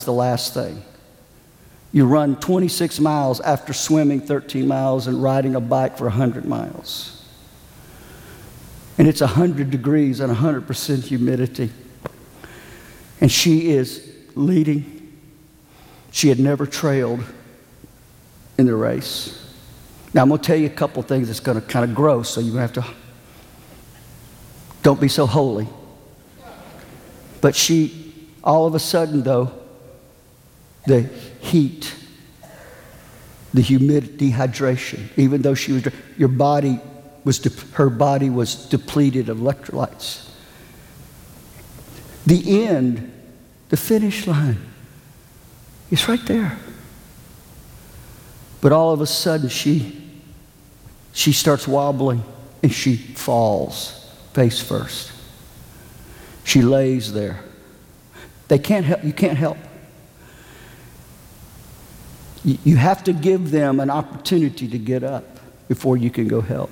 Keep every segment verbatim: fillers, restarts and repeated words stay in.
the last thing. You run twenty-six miles after swimming thirteen miles and riding a bike for one hundred miles. And it's one hundred degrees and one hundred percent humidity. And she is leading. She had never trailed in the race. Now, I'm going to tell you a couple things that's going to kind of gross, so you're going to have to, don't be so holy. But she, all of a sudden, though, the heat, the humidity, dehydration, even though she was, your body was, de- her body was depleted of electrolytes. The end, the finish line, is right there. But all of a sudden, she, she starts wobbling and she falls face first. She lays there. They can't help, you can't help. You, you have to give them an opportunity to get up before you can go help.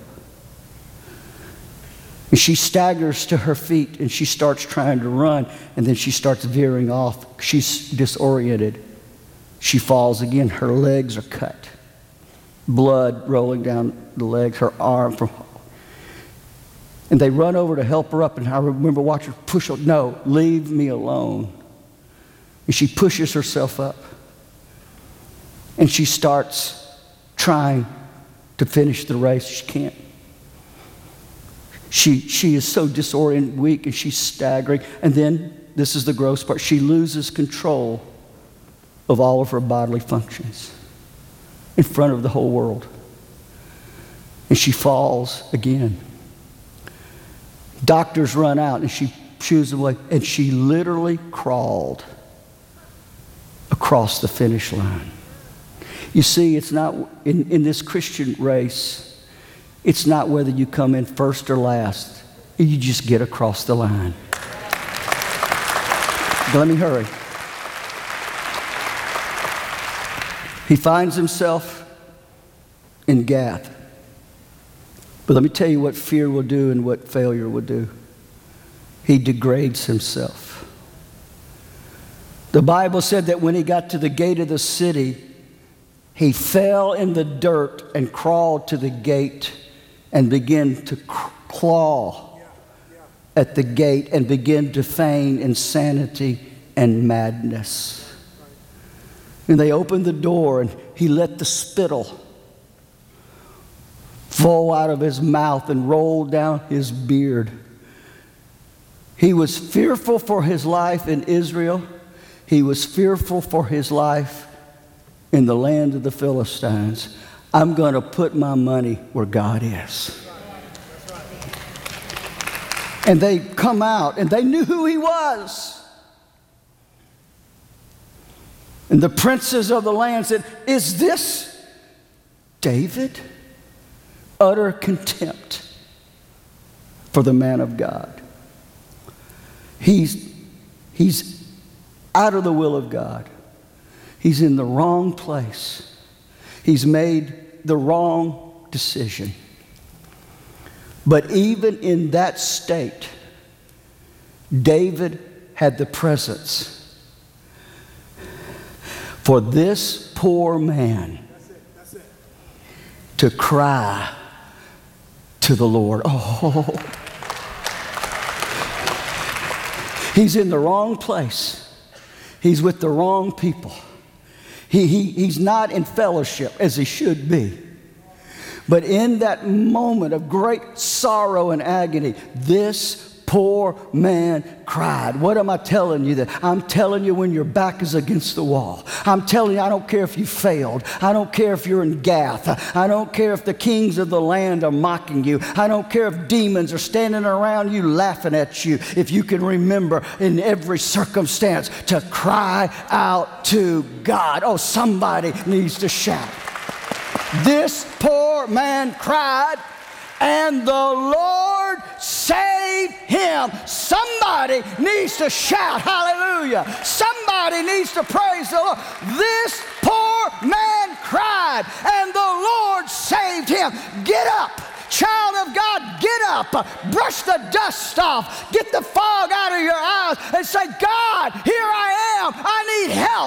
And she staggers to her feet and she starts trying to run, and then she starts veering off. She's disoriented. She falls again. Her legs are cut. Blood rolling down the legs, her arm. From, and they run over to help her up, and I remember watching her push her. No, leave me alone. And she pushes herself up. And she starts trying to finish the race. She can't. She, she is so disoriented, weak, and she's staggering. And then, this is the gross part, she loses control of all of her bodily functions in front of the whole world. And she falls again. Doctors run out, and she shoos away, and she literally crawled across the finish line. You see, it's not, in, in this Christian race, it's not whether you come in first or last. You just get across the line. But let me hurry. He finds himself in Gath. But let me tell you what fear will do and what failure will do. He degrades himself. The Bible said that when he got to the gate of the city, he fell in the dirt and crawled to the gate and began to claw at the gate and begin to feign insanity and madness. And they opened the door, and he let the spittle fall out of his mouth and roll down his beard. He was fearful for his life in Israel. He was fearful for his life in the land of the Philistines. I'm going to put my money where God is. And they come out, and they knew who he was. And the princes of the land said, "Is this David?" Utter contempt for the man of God. He's, he's out of the will of God. He's in the wrong place. He's made the wrong decision. But even in that state, David had the presence for this poor man that's it, that's it. to cry to the Lord. Oh, he's in the wrong place. He's with the wrong people. He, he, he's not in fellowship as he should be. But in that moment of great sorrow and agony, this poor man cried. What am I telling you? That I'm telling you, when your back is against the wall, I'm telling you, I don't care if you failed. I don't care if you're in Gath. I don't care if the kings of the land are mocking you. I don't care if demons are standing around you laughing at you. If you can remember in every circumstance to cry out to God. Oh, somebody needs to shout. This poor man cried, and the Lord saved him. Somebody needs to shout hallelujah. Somebody needs to praise the Lord. This poor man cried, and the Lord saved him. Get up, child of God, get up. Brush the dust off. Get the fog out of your eyes and say, God, here I am. I need help.